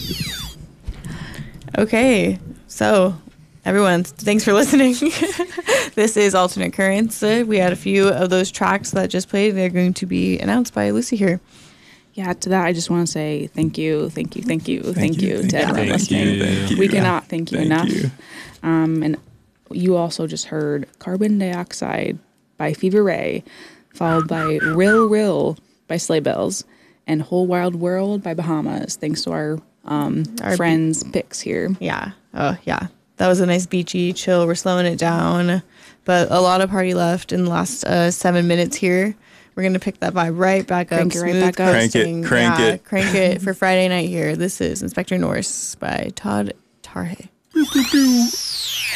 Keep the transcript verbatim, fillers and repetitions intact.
Okay, so everyone, thanks for listening. This is Alternate Currents. Uh, we had a few of those tracks that just played. They're going to be announced by Lucy here. Yeah, to that, I just want to say thank you, thank you, thank you, thank, thank you, you thank to everyone thank listening. You, thank you. We cannot thank you thank enough. You. Um, and you also just heard Carbon Dioxide by Fever Ray, followed by Rill Rill by Sleigh Bells, and Whole Wild World by Bahamas, thanks to our, um, our friends' be- picks here. Yeah. Oh, yeah. That was a nice beachy chill. We're slowing it down, but a lot of party left in the last uh, seven minutes here. We're going to pick that vibe right back crank up. It right back up. Crank it, crank yeah, it. Crank it for Friday night here. This is Inspector Norse by Todd Tarhe.